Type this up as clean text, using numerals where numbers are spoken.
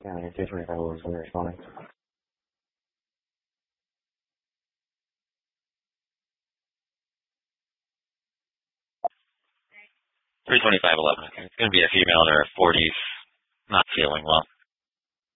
Yeah, your 225 was responding. 32511. It's going to be a female in her 40s, not feeling well.